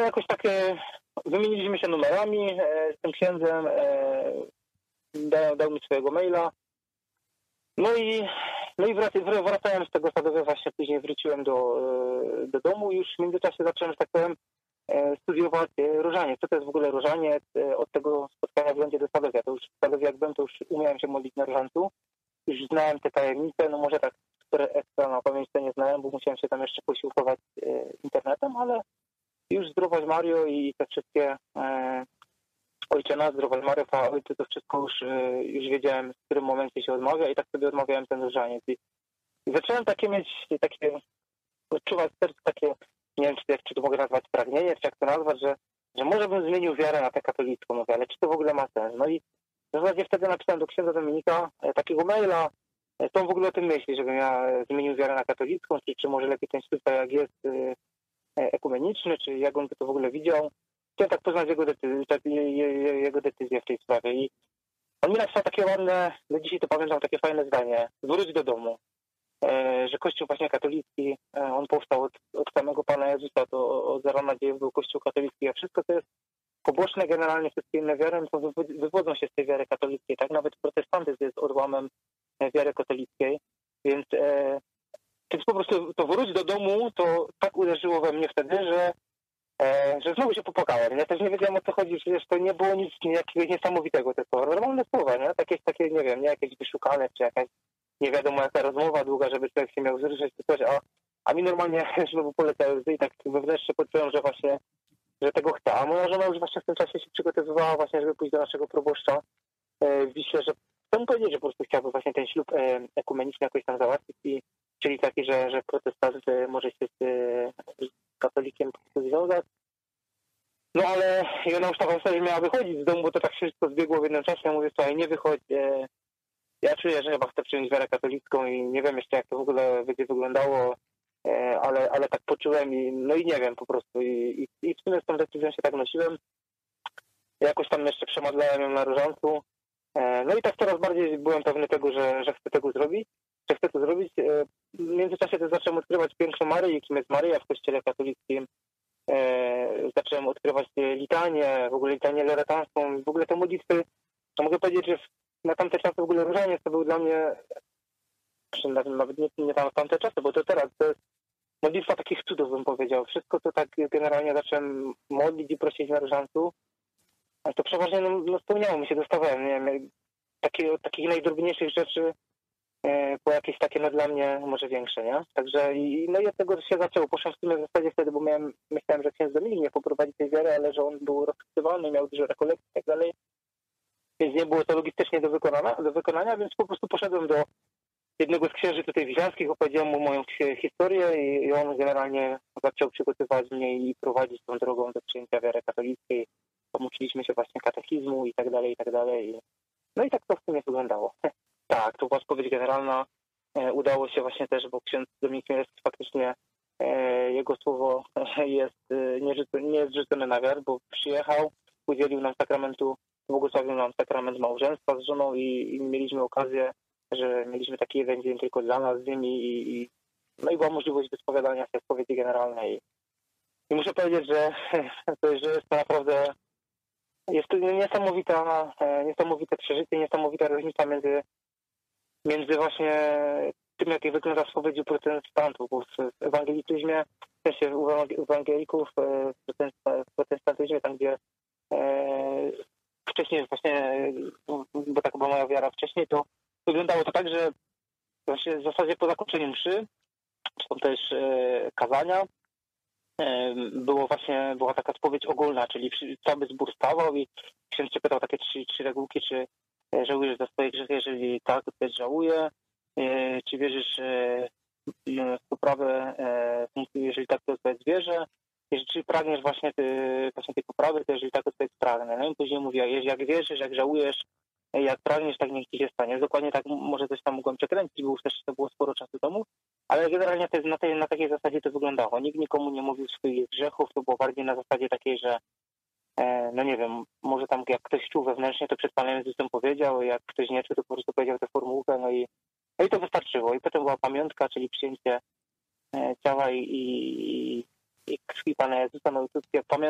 jakoś takie, wymieniliśmy się numerami z tym księdzem, dał mi swojego maila. No i wracałem z tego Sadowia, właśnie później wróciłem do domu. Już w międzyczasie zacząłem, że tak powiem, studiować różaniec. Co to jest w ogóle różaniec? Od tego spotkania w lądzie do Sadowia. To już w Sadowie jak byłem, to już umiałem się modlić na różańcu. Już znałem te tajemnice, no może tak, które ekstra na pamięć to nie znałem, bo musiałem się tam jeszcze posiłkować internetem, ale już Zdrowaś Mario i te wszystkie Ojcze Nasz, Zdrowaś Mario, Chwała Ojcu, to wszystko już wiedziałem, w którym momencie się odmawia i tak sobie odmawiałem ten różaniec. I zacząłem odczuwać serce takie, nie wiem, czy to mogę nazwać pragnienie, czy jak to nazwać, że może bym zmienił wiarę na tę katolicką, mówię, ale czy to w ogóle ma sens? No i w zasadzie wtedy napisałem do księdza Dominika takiego maila, co on w ogóle o tym myśli, żebym ja zmienił wiarę na katolicką, czy może lepiej ten ślub jak jest ekumeniczny, czy jak on by to w ogóle widział. Chciałem tak poznać jego decyzję w tej sprawie. I on mi napisał takie ładne, do dzisiaj to pamiętam, takie fajne zdanie: wróć do domu. Że Kościół właśnie katolicki, on powstał od samego Pana Jezusa, to od zarania dziejów był Kościół katolicki, a wszystko to jest poboczne generalnie, wszystkie inne wiary, to wywodzą się z tej wiary katolickiej, tak? Nawet protestantyzm jest odłamem wiary katolickiej, więc po prostu to wróć do domu, to tak uderzyło we mnie wtedy, że znowu się popłakałem. Ja też nie wiedziałem, o co chodzi, przecież to nie było nic jakiegoś niesamowitego, tylko normalne słowa, nie? Takie, nie wiem, nie jakieś wyszukane, czy jakaś nie wiadomo jaka rozmowa długa, żeby człowiek się miał wzruszyć, czy coś, a mi normalnie znowu poleciały łzy i tak wewnętrznie poczułem, że właśnie, że tego chcę. A moja żona już właśnie w tym czasie się przygotowywała właśnie, żeby pójść do naszego proboszcza w Wiśle, że chcę mu powiedzieć, że po prostu chciałby właśnie ten ślub ekumeniczny jakoś tam załatwić, czyli taki, że protestant może się z katolikiem związać. No ale i ona już tak sobie miała wychodzić z domu, bo to tak wszystko zbiegło w jednym czasie. Ja mówię, słuchaj, nie wychodź. Ja czuję, że chyba chcę przyjąć wiarę katolicką i nie wiem jeszcze, jak to w ogóle będzie wyglądało, ale tak poczułem i nie wiem po prostu. I w sumie z tą decyzją się tak nosiłem. Jakoś tam jeszcze przemadlałem ją na różańcu. No i tak coraz bardziej byłem pewny tego, że chcę tego zrobić, że chcę to zrobić. W międzyczasie też zacząłem odkrywać piękno Maryi, kim jest Maryja w Kościele katolickim. Zacząłem odkrywać litanię, w ogóle litanię loretanską, w ogóle te modlitwy. To mogę powiedzieć, że na tamte czasy w ogóle różaniec to był dla mnie, nawet nie tamte czasy, bo to teraz, to jest modlitwa takich cudów, bym powiedział. Wszystko to tak generalnie zacząłem modlić i prosić na różańcu, a to przeważnie spełniało mi się, dostawałem, nie wiem, takich najdrobniejszych rzeczy po jakieś takie dla mnie może większe, nie? Także i od tego się zaczęło. Poszłem w sumie w zasadzie wtedy, bo myślałem, że ksiądz Dominik nie poprowadzi tej wiary, ale że on był rozchwytywany, miał dużo rekolekcji i tak dalej. Więc nie było to logistycznie do wykonania, więc po prostu poszedłem do jednego z księży tutaj wiślańskich, opowiedziałem mu moją historię i on generalnie zaczął przygotowywać mnie i prowadzić tą drogą do przyjęcia wiary katolickiej. Pomuczyliśmy się właśnie katechizmu i tak dalej, i tak dalej. No i tak to w sumie wyglądało. Tak, to była spowiedź generalna. Udało się właśnie też, bo ksiądz Dominik Chmielewski faktycznie jego słowo nie jest rzucone na wiarę, bo przyjechał, udzielił nam sakramentu, błogosławił nam sakrament małżeństwa z żoną i mieliśmy okazję, że mieliśmy taki jeden dzień tylko dla nas z nimi i była możliwość wyspowiadania się spowiedzi generalnej. I muszę powiedzieć, że jest to naprawdę niesamowite przeżycie, niesamowita różnica między właśnie tym, jak wygląda spowiedź u protestantów, bo w ewangelicyzmie, w sensie u ewangelików, w protestantyzmie, tam gdzie wcześniej właśnie, bo tak była moja wiara wcześniej, to wyglądało to tak, że właśnie w zasadzie po zakończeniu mszy, czy tam też kazania, była taka spowiedź ogólna, czyli cały zbór stawał i ksiądz się pytał takie trzy regułki, czy żałujesz za swoje grzechy, jeżeli tak, to też żałuję, czy wierzysz w poprawę, jeżeli tak, to odpowiedz wierzę, czy pragniesz właśnie tej poprawy, to jeżeli tak, to odpowiedz pragnę. No i później mówię, jak wierzysz, jak żałujesz, jak pragniesz, tak niech ci się stanie. Dokładnie tak, może coś tam mogłem przekręcić, bo już też to było sporo czasu temu, ale generalnie na takiej zasadzie to wyglądało. Nikt nikomu nie mówił swoich grzechów, to było bardziej na zasadzie takiej, że no nie wiem, może tam jak ktoś czuł wewnętrznie, to przed Panem Jezusem powiedział, jak ktoś nie czuł, to po prostu powiedział tę formułkę, no i to wystarczyło. I potem była pamiątka, czyli przyjęcie ciała i krwi Pana Jezusa, no i